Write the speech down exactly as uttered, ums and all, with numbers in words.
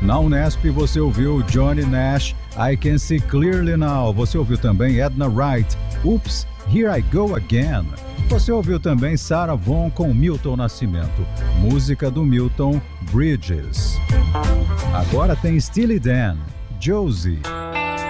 Na Unesp você ouviu Johnny Nash, I Can See Clearly Now. Você ouviu também Edna Wright, Oops, Here I Go Again. Você ouviu também Sarah Vaughan com Milton Nascimento, música do Milton, Bridges. Agora tem Steely Dan, Josie.